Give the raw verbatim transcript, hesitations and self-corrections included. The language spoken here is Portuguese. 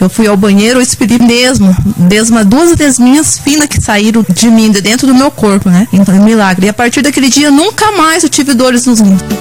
Eu fui ao banheiro, eu expedi mesmo, desma, duas desminhas finas que saíram de mim, de dentro do meu corpo, né? Então é um milagre. E a partir daquele dia, nunca mais eu tive dores nos rins.